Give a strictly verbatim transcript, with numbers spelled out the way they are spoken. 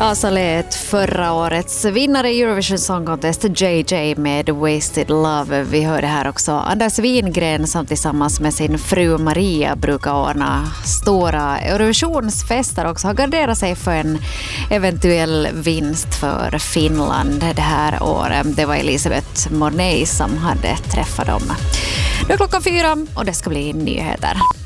Asa lät förra årets vinnare i Eurovision Song Contest J J med Wasted Love. Vi hörde här också Anders Wingren som tillsammans med sin fru Maria brukar ordna stora Eurovisionsfester också har garderat sig för en eventuell vinst för Finland det här året. Det var Elisabeth Mornay som hade träffat dem. Nu är klockan fyra och det ska bli nyheter.